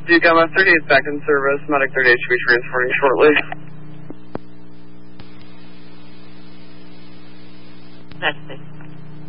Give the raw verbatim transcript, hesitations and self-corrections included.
Duke Gamma thirty-eight back in service. Medic thirty-eight should be transporting shortly. That's it.